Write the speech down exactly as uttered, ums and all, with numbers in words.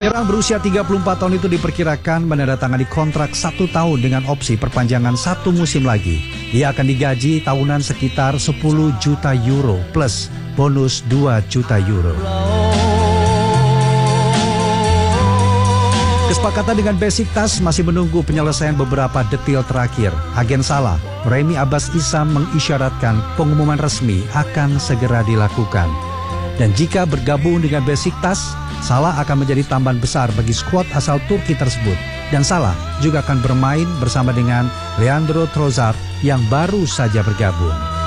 Penyerang berusia tiga puluh empat tahun itu diperkirakan menandatangani kontrak satu tahun dengan opsi perpanjangan satu musim lagi. Ia akan digaji tahunan sekitar sepuluh juta euro plus bonus dua juta euro. Kesepakatan dengan Besiktas masih menunggu penyelesaian beberapa detail terakhir. Agen Salah, Remy Abbas Issam mengisyaratkan pengumuman resmi akan segera dilakukan. Dan jika bergabung dengan Besiktas, Salah akan menjadi tambahan besar bagi skuad asal Turki tersebut. Dan Salah juga akan bermain bersama dengan Leandro Trossard yang baru saja bergabung.